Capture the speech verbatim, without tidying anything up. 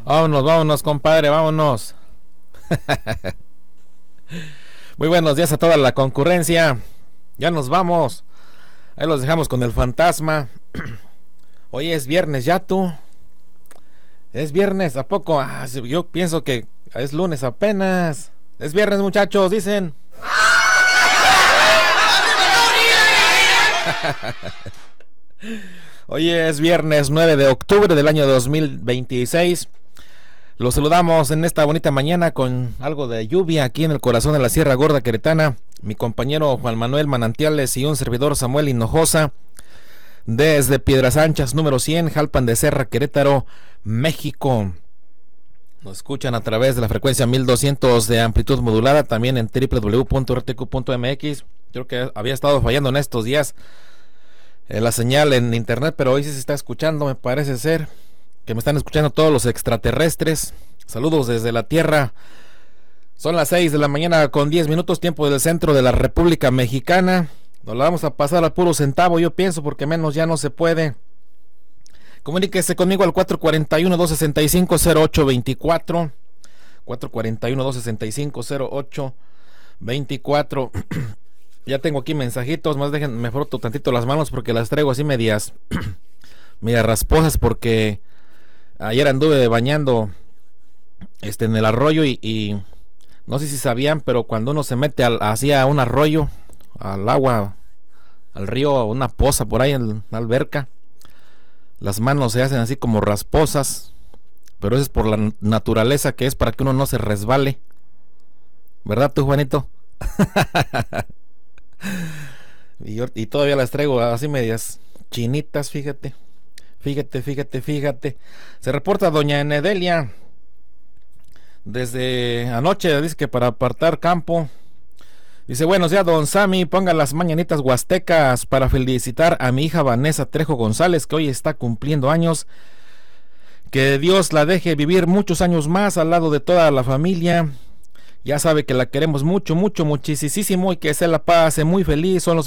Vámonos, vámonos, compadre, vámonos. Muy buenos días a toda la concurrencia. Ya nos vamos. Ahí los dejamos con el fantasma. Hoy es viernes, ya tú. Es viernes, ¿a poco? Ah, yo pienso que es lunes apenas. Es viernes, muchachos, dicen. Hoy es viernes nueve de octubre del año dos mil veintiséis. Los saludamos en esta bonita mañana con algo de lluvia aquí en el corazón de la Sierra Gorda Queretana. Mi compañero Juan Manuel Manantiales y un servidor Samuel Hinojosa desde Piedras Anchas número cien, Jalpan de Serra, Querétaro, México. Nos escuchan a través de la frecuencia mil doscientos de amplitud modulada, también en doble u doble u doble u punto r t q punto m x. Creo que había estado fallando en estos días eh, la señal en internet, pero hoy sí se está escuchando, me parece ser que me están escuchando todos los extraterrestres. Saludos desde la Tierra. Son las seis de la mañana con diez minutos, tiempo del centro de la República Mexicana. Nos la vamos a pasar al puro centavo, yo pienso, porque menos ya no se puede. Comuníquese conmigo al cuatro cuatro uno, dos seis cinco, cero ocho dos cuatro. cuatro cuatro uno, dos seis cinco, cero ocho dos cuatro. Ya tengo aquí mensajitos, más déjenme, me froto tantito las manos porque las traigo así medias, medias rasposas, porque ayer anduve bañando este, en el arroyo y, y no sé si sabían, pero cuando uno se mete al, así a un arroyo, al agua, al río, a una poza por ahí en la alberca, las manos se hacen así como rasposas, pero eso es por la naturaleza, que es para que uno no se resbale. ¿Verdad tú, Juanito? y, yo, y todavía las traigo así medias chinitas, fíjate. Fíjate, fíjate, fíjate. Se reporta doña Enedelia desde anoche, dice que para apartar campo. Dice, buenos días, don Sammy, ponga las mañanitas huastecas para felicitar a mi hija Vanessa Trejo González, que hoy está cumpliendo años. Que Dios la deje vivir muchos años más al lado de toda la familia. Ya sabe que la queremos mucho, mucho, muchísimo, y que se la pase muy feliz. Son los